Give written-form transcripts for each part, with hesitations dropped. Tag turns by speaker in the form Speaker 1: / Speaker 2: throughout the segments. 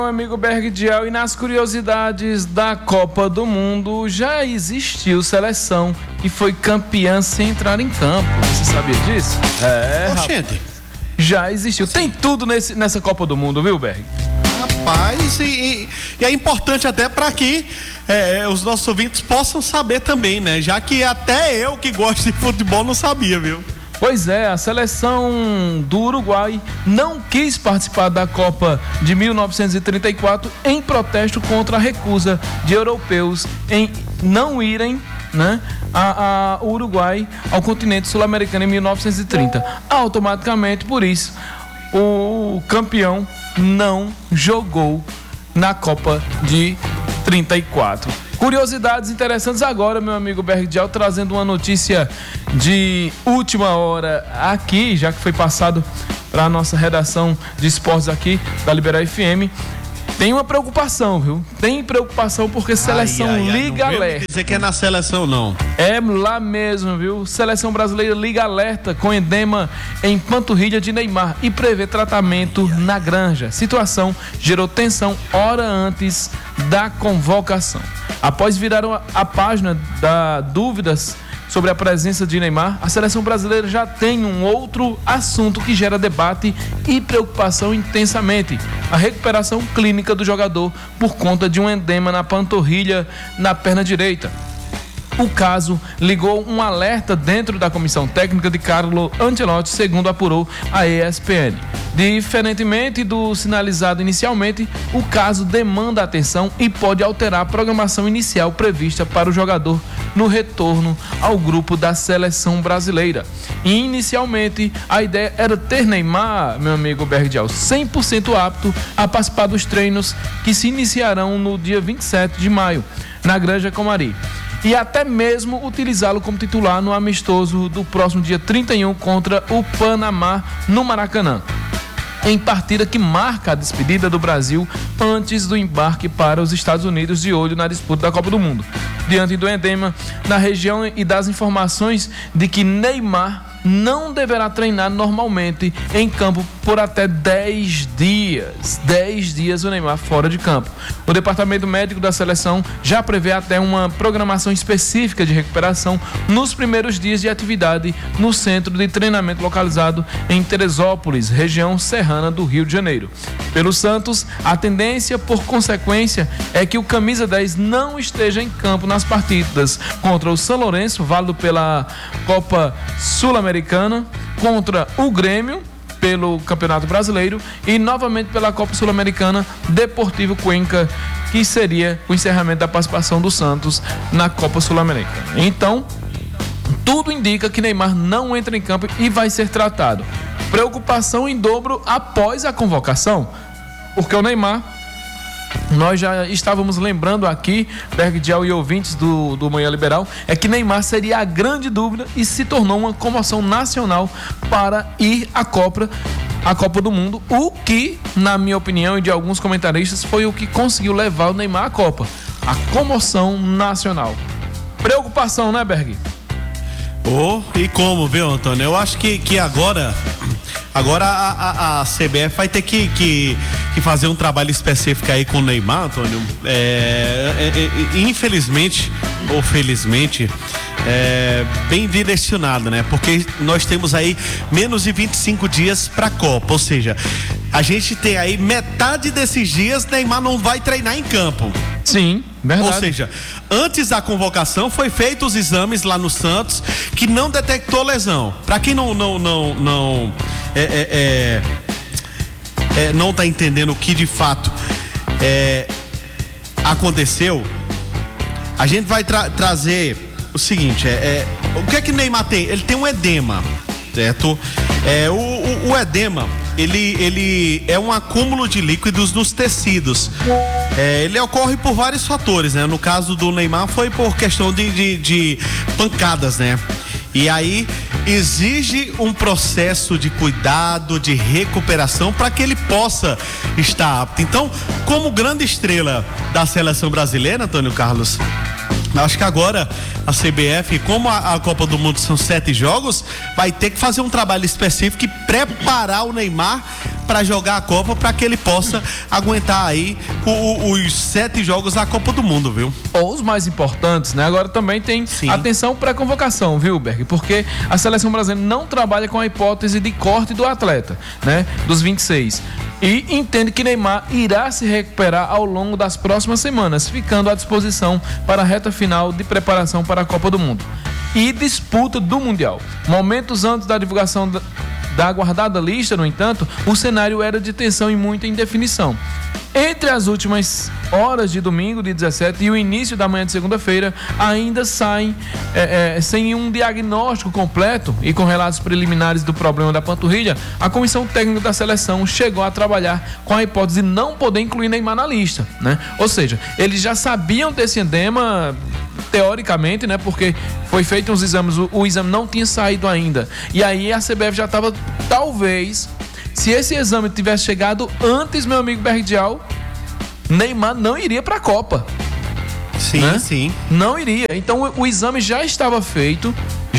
Speaker 1: Meu amigo Bergdiel, e nas curiosidades da Copa do Mundo, já existiu seleção que foi campeã sem entrar em campo. Você sabia disso?
Speaker 2: Oxente.
Speaker 1: Já existiu. Tem tudo nessa Copa do Mundo, viu, Berg?
Speaker 2: Rapaz, e é importante até para que os nossos ouvintes possam saber também, né? Já que até eu que gosto de futebol não sabia, viu?
Speaker 1: Pois é, a seleção do Uruguai não quis participar da Copa de 1934 em protesto contra a recusa de europeus em não irem, né, ao Uruguai, ao continente sul-americano em 1930. Automaticamente, por isso, o campeão não jogou na Copa de 34. Curiosidades interessantes agora, meu amigo Bergdiel, trazendo uma notícia de última hora aqui, já que foi passado para a nossa redação de esportes aqui da Liberal FM. Tem uma preocupação, viu? Tem preocupação porque seleção liga alerta.
Speaker 2: Não dizer que é na seleção, não.
Speaker 1: É lá mesmo, viu? Seleção brasileira liga alerta com edema em panturrilha de Neymar e prevê tratamento na Granja. Situação gerou tensão hora antes da convocação. Após virar a página da dúvidas sobre a presença de Neymar, a seleção brasileira já tem um outro assunto que gera debate e preocupação intensamente: a recuperação clínica do jogador por conta de um edema na panturrilha na perna direita. O caso ligou um alerta dentro da comissão técnica de Carlo Ancelotti, segundo apurou a ESPN. Diferentemente do sinalizado inicialmente, o caso demanda atenção e pode alterar a programação inicial prevista para o jogador no retorno ao grupo da seleção brasileira. E inicialmente, a ideia era ter Neymar, meu amigo Bergdiel, 100% apto a participar dos treinos que se iniciarão no dia 27 de maio, na Granja Comari. E até mesmo utilizá-lo como titular no amistoso do próximo dia 31 contra o Panamá, no Maracanã, em partida que marca a despedida do Brasil antes do embarque para os Estados Unidos, de olho na disputa da Copa do Mundo. Diante do edema na região e das informações de que Neymar não deverá treinar normalmente em campo por até 10 dias. 10 dias o Neymar fora de campo. O departamento médico da seleção já prevê até uma programação específica de recuperação nos primeiros dias de atividade no centro de treinamento localizado em Teresópolis, região serrana do Rio de Janeiro. Pelo Santos, a tendência, por consequência, é que o camisa 10 não esteja em campo nas partidas contra o São Lourenço, válido pela Copa Sul-Americana, contra o Grêmio pelo Campeonato Brasileiro e novamente pela Copa Sul-Americana, Deportivo Cuenca, que seria o encerramento da participação do Santos na Copa Sul-Americana. Então, tudo indica que Neymar não entra em campo e vai ser tratado. Preocupação em dobro após a convocação, porque o Neymar, nós já estávamos lembrando aqui, Bergdiel e ouvintes do Manhã Liberal, é que Neymar seria a grande dúvida e se tornou uma comoção nacional para ir à Copa do Mundo, o que, na minha opinião e de alguns comentaristas, foi o que conseguiu levar o Neymar à Copa. A comoção nacional. Preocupação, né, Berg?
Speaker 2: E como, viu, Antônio? Eu acho que agora a CBF vai ter que fazer um trabalho específico aí com o Neymar, Antônio. Infelizmente ou felizmente, bem direcionado, né? Porque nós temos aí menos de 25 dias para a Copa, ou seja, a gente tem aí metade desses dias Neymar não vai treinar em campo.
Speaker 1: Sim, verdade.
Speaker 2: Ou seja, antes da convocação foi feito os exames lá no Santos que não detectou lesão. Para quem não tá entendendo o que de fato aconteceu, a gente vai trazer o seguinte: o que é que o Neymar tem? Ele tem um edema, certo? O edema, ele é um acúmulo de líquidos nos tecidos. Ele ocorre por vários fatores, né? No caso do Neymar foi por questão de pancadas, né? E aí exige um processo de cuidado, de recuperação para que ele possa estar apto. Então, como grande estrela da seleção brasileira, Antônio Carlos, acho que agora a CBF, como a Copa do Mundo são 7 jogos, vai ter que fazer um trabalho específico e preparar o Neymar para jogar a Copa, para que ele possa aguentar aí os 7 jogos da Copa do Mundo, viu?
Speaker 1: Ou os mais importantes, né? Agora também tem atenção para convocação, viu, Berg? Porque a seleção brasileira não trabalha com a hipótese de corte do atleta, né? Dos 26. E entende que Neymar irá se recuperar ao longo das próximas semanas, ficando à disposição para a reta final de preparação para a Copa do Mundo e disputa do Mundial. Momentos antes da divulgação da aguardada lista, no entanto, o cenário era de tensão e muita indefinição. Entre as últimas horas de domingo, de 17, e o início da manhã de segunda-feira, ainda saem sem um diagnóstico completo e com relatos preliminares do problema da panturrilha, a comissão técnica da seleção chegou a trabalhar com a hipótese de não poder incluir Neymar na lista, né? Ou seja, eles já sabiam desse edema, teoricamente, né? Porque foi feito uns exames, o exame não tinha saído ainda. E aí a CBF já estava, talvez, se esse exame tivesse chegado antes, meu amigo Bergdial, Neymar não iria para a Copa.
Speaker 2: Sim,
Speaker 1: né?
Speaker 2: Sim.
Speaker 1: Não iria. Então o exame já estava feito,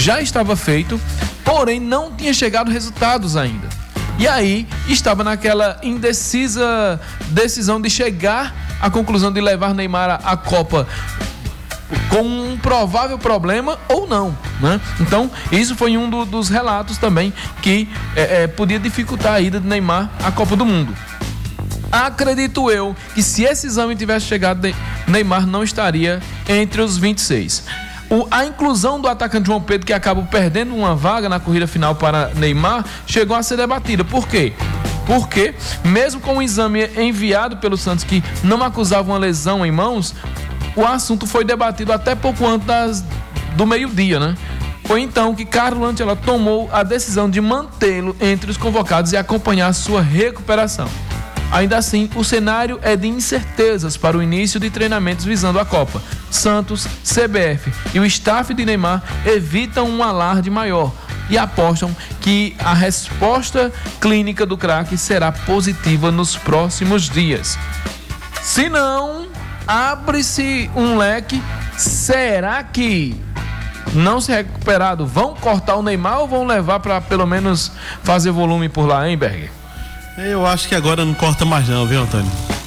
Speaker 1: porém não tinha chegado resultados ainda. E aí estava naquela indecisa decisão de chegar à conclusão de levar Neymar à Copa com um provável problema ou não, né? Então, isso foi um dos relatos também que podia dificultar a ida de Neymar à Copa do Mundo. Acredito eu que se esse exame tivesse chegado, Neymar não estaria entre os 26. A inclusão do atacante João Pedro, que acabou perdendo uma vaga na corrida final para Neymar, chegou a ser debatida. Por quê? Porque, mesmo com o exame enviado pelo Santos, que não acusava uma lesão em mãos, o assunto foi debatido até pouco antes do meio-dia, né? Foi então que Carlo Ancelotti tomou a decisão de mantê-lo entre os convocados e acompanhar sua recuperação. Ainda assim, o cenário é de incertezas para o início de treinamentos visando a Copa. Santos, CBF e o staff de Neymar evitam um alarde maior e apostam que a resposta clínica do craque será positiva nos próximos dias. Se não, abre-se um leque. Será que, não se recuperado, vão cortar o Neymar ou vão levar para pelo menos fazer volume por lá, hein, Berger?
Speaker 2: Eu acho que agora não corta mais não, viu, Antônio?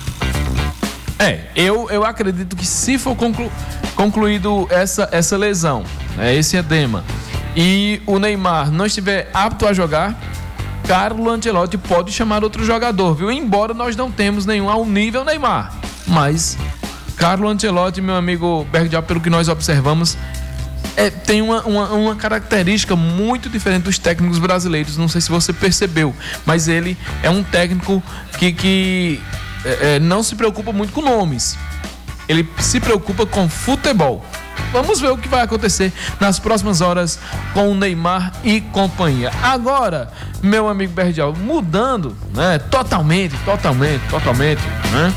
Speaker 1: Eu acredito que se for concluído essa lesão, esse edema, e o Neymar não estiver apto a jogar, Carlo Ancelotti pode chamar outro jogador, viu? Embora nós não temos nenhum ao nível Neymar, mas Carlo Ancelotti, meu amigo Bergdial, pelo que nós observamos, tem uma característica muito diferente dos técnicos brasileiros. Não sei se você percebeu, mas ele é um técnico que não se preocupa muito com nomes. Ele se preocupa com futebol. Vamos ver o que vai acontecer nas próximas horas com o Neymar e companhia. Agora, meu amigo Bergdial, mudando, né, totalmente, né?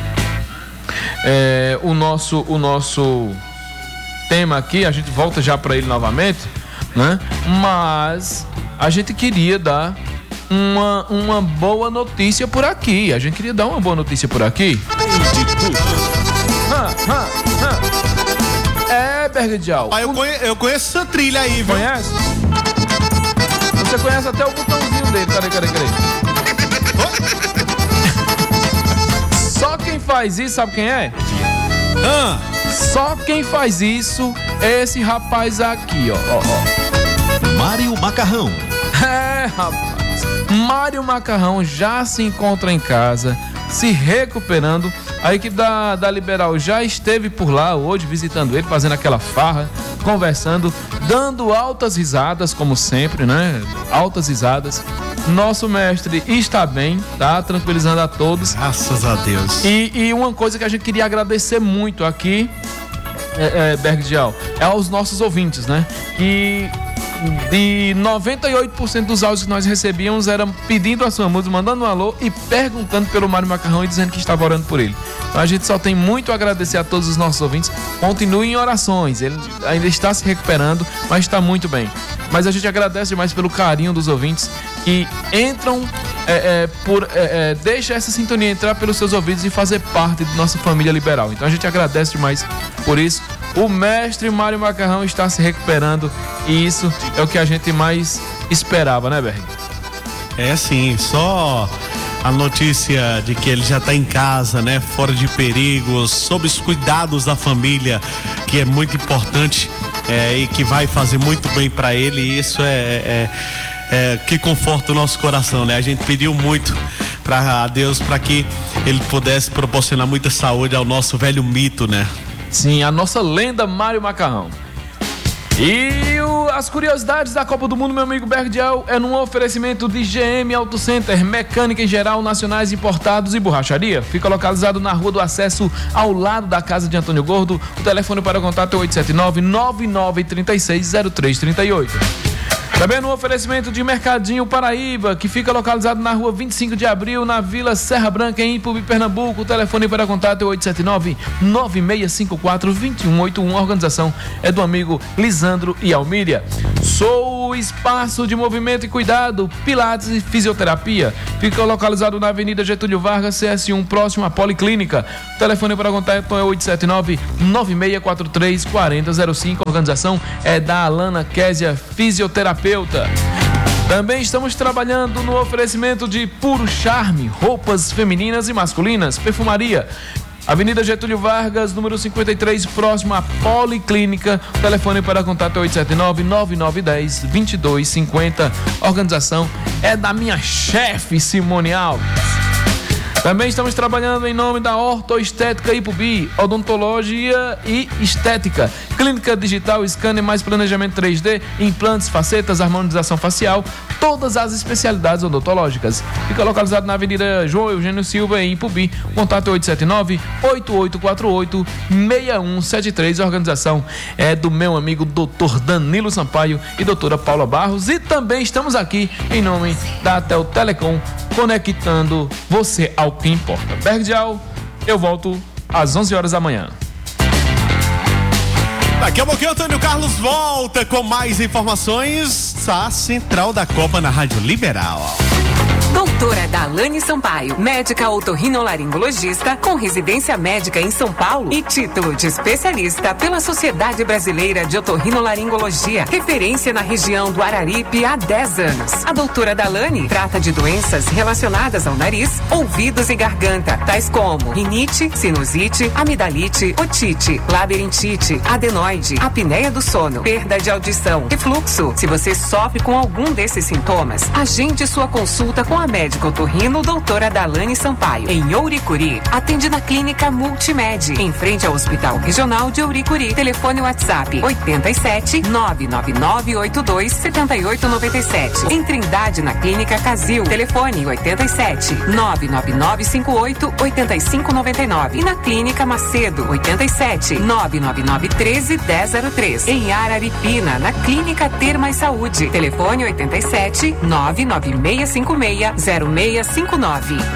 Speaker 1: O nosso tema aqui, a gente volta já para ele novamente, né? Mas a gente queria dar uma boa notícia por aqui. Bergdial.
Speaker 2: Eu conheço essa trilha aí, viu?
Speaker 1: Conhece? Você conhece até o botãozinho dele. Cadê? Só quem faz isso, sabe quem é? Só quem faz isso é esse rapaz aqui, ó.
Speaker 3: Mário Macarrão.
Speaker 1: Rapaz. Mário Macarrão já se encontra em casa, se recuperando. A equipe da Liberal já esteve por lá hoje, visitando ele, fazendo aquela farra, conversando, dando altas risadas, como sempre, né? Altas risadas. Nosso mestre está bem, tá? Tranquilizando a todos.
Speaker 2: Graças a Deus.
Speaker 1: E uma coisa que a gente queria agradecer muito aqui, Bergdial, é aos nossos ouvintes, né? Que de 98% dos áudios que nós recebíamos eram pedindo a sua música, mandando um alô e perguntando pelo Mário Macarrão e dizendo que estava orando por ele. Então a gente só tem muito a agradecer a todos os nossos ouvintes. Continuem em orações, ele ainda está se recuperando, mas está muito bem. Mas a gente agradece demais pelo carinho dos ouvintes que entram, deixa essa sintonia entrar pelos seus ouvidos e fazer parte de nossa família liberal. Então a gente agradece demais por isso. O mestre Mário Macarrão está se recuperando e isso é o que a gente mais esperava, né, Berg?
Speaker 2: Sim, só a notícia de que ele já está em casa, né? Fora de perigos, sob os cuidados da família, que é muito importante e que vai fazer muito bem para ele. E isso que conforta o nosso coração, né? A gente pediu muito para Deus para que ele pudesse proporcionar muita saúde ao nosso velho mito, né?
Speaker 1: Sim, a nossa lenda Mário Macarrão. E as curiosidades da Copa do Mundo, meu amigo Bergdiel, é num oferecimento de GM Auto Center, mecânica em geral, nacionais, importados e borracharia. Fica localizado na Rua do Acesso, ao lado da casa de Antônio Gordo. O telefone para contato é 879-9936-0338. Também no oferecimento de Mercadinho Paraíba, que fica localizado na Rua 25 de Abril, na Vila Serra Branca, em Ipubi, Pernambuco. O telefone para contato é 879-9654-2181. A organização é do amigo Lisandro e Almíria. Sou o Espaço de Movimento e Cuidado, Pilates e Fisioterapia. Fica localizado na Avenida Getúlio Vargas, CS1, próximo à Policlínica. O telefone para contato é 879-9643-4005. A organização é da Alana Késia, fisioterapeuta. Também estamos trabalhando no oferecimento de Puro Charme, roupas femininas e masculinas, perfumaria. Avenida Getúlio Vargas, número 53, próximo à Policlínica. O telefone para contato é 879-9910-2250. A organização é da minha chefe, Simone Alves. Também estamos trabalhando em nome da Ortoestética Ipubi, odontologia e estética, clínica digital, scanner mais planejamento 3D, implantes, facetas, harmonização facial, todas as especialidades odontológicas. Fica localizado na Avenida João Eugênio Silva, em Ipubi. Contato 879-8848-6173. A organização é do meu amigo Dr. Danilo Sampaio e doutora Paula Barros. E também estamos aqui em nome da Tel Telecom, conectando você ao que importa. Bergdial, eu volto às 11 horas da manhã.
Speaker 2: Daqui a pouquinho, Antônio Carlos volta com mais informações da Central da Copa na Rádio Liberal.
Speaker 3: Doutora Dalane Sampaio, médica otorrinolaringologista com residência médica em São Paulo e título de especialista pela Sociedade Brasileira de Otorrinolaringologia, referência na região do Araripe há 10 anos. A doutora Dalane trata de doenças relacionadas ao nariz, ouvidos e garganta, tais como rinite, sinusite, amidalite, otite, labirintite, adenoide, apneia do sono, perda de audição, refluxo. Se você sofre com algum desses sintomas, agende sua consulta com a médica otorrino doutora Dalane Sampaio, em Ouricuri. Atende na clínica Multimed, em frente ao Hospital Regional de Ouricuri. Telefone WhatsApp 87 99982 7897. Em Trindade, na clínica Casil. Telefone 87 99958 8599. E na clínica Macedo 87 99913 1003. Em Araripina, na clínica Ter Mais Saúde. Telefone 87 99656 0659.